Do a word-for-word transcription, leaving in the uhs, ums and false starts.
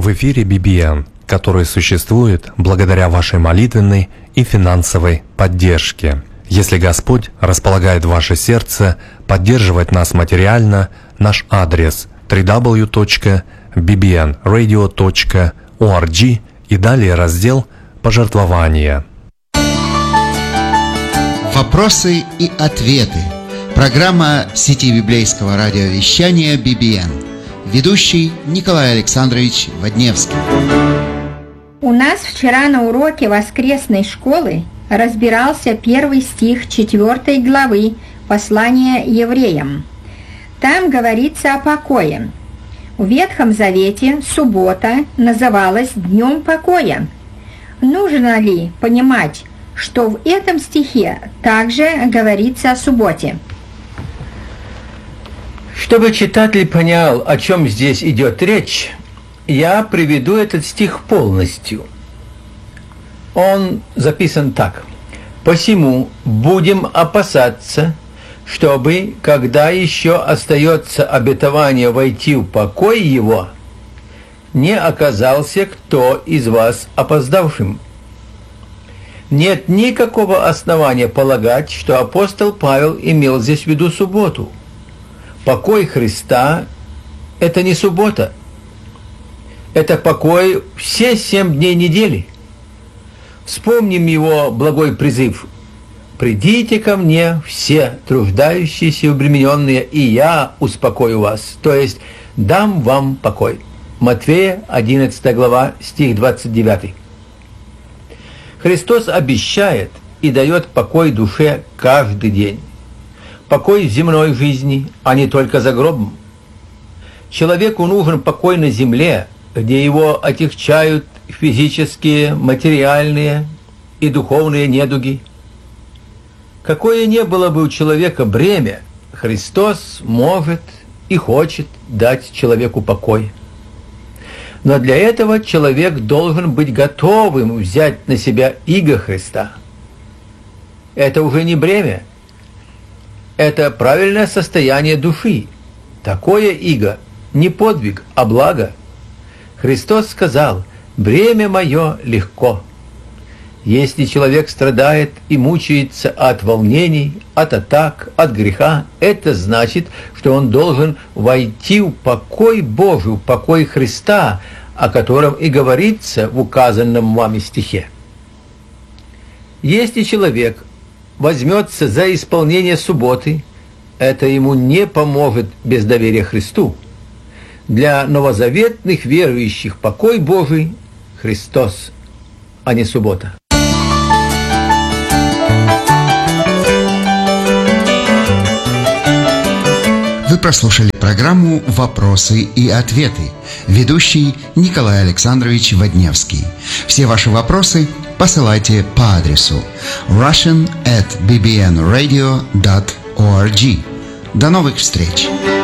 В эфире би би эн, который существует благодаря вашей молитвенной и финансовой поддержке. Если Господь располагает ваше сердце поддерживать нас материально, наш адрес дабл ю дабл ю дабл ю точка би би эн радио точка орг и далее раздел «Пожертвования». Вопросы и ответы. Программа сети библейского радиовещания би би эн. Ведущий Николай Александрович Водневский. У нас вчера на уроке воскресной школы разбирался первый стих четвертой главы послания евреям. Там говорится о покое. В Ветхом Завете суббота называлась днем покоя. Нужно ли понимать, что в этом стихе также говорится о субботе? Чтобы читатель понял, о чем здесь идет речь, я приведу этот стих полностью. Он записан так: «Посему будем опасаться, чтобы, когда еще остается обетование войти в покой его, не оказался кто из вас опоздавшим». Нет никакого основания полагать, что апостол Павел имел здесь в виду субботу. Покой Христа – это не суббота. Это покой все семь дней недели. Вспомним его благой призыв: «Придите ко мне все труждающиеся и обремененные, и я успокою вас», то есть «дам вам покой». Матфея, одиннадцатая глава, стих двадцать девятый. Христос обещает и дает покой душе каждый день. Покой в земной жизни, а не только за гробом. Человеку нужен покой на земле, где его отягчают физические, материальные и духовные недуги. Какое не было бы у человека бремя, Христос может и хочет дать человеку покой. Но для этого человек должен быть готовым взять на себя иго Христа. Это уже не бремя, это правильное состояние души. Такое иго не подвиг, а благо. Христос сказал: «Бремя мое легко». Если человек страдает и мучается от волнений, от атак, от греха, это значит, что он должен войти в покой Божий, в покой Христа, о котором и говорится в указанном вами стихе. Если человек возьмется за исполнение субботы, это ему не поможет без доверия Христу. Для новозаветных верующих покой Божий – Христос, а не суббота. Вы прослушали программу «Вопросы и ответы». Ведущий Николай Александрович Водневский. Все ваши вопросы посылайте по адресу russian at b b n radio dot org. До новых встреч!